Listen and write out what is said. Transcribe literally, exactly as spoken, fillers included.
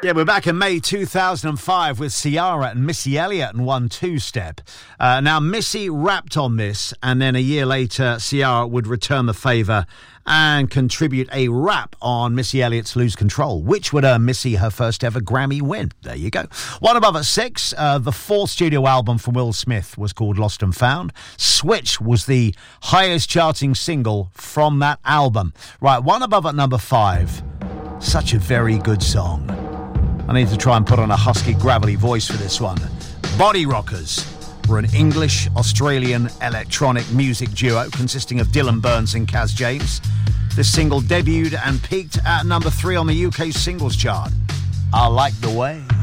Yeah, we're back in May two thousand five with Ciara and Missy Elliott and One Two Step. Uh, now, Missy rapped on this, and then a year later, Ciara would return the favour and contribute a rap on Missy Elliott's Lose Control, which would earn Missy her first ever Grammy win. There you go. One above at six, uh, the fourth studio album from Will Smith was called Lost and Found. Switch was the highest charting single from that album. Right, one above at number five. Such a very good song. I need to try and put on a husky, gravelly voice for this one. Body Rockers were an English-Australian electronic music duo consisting of Dylan Burns and Kaz James. This single debuted and peaked at number three on the U K singles chart. I Like the Way.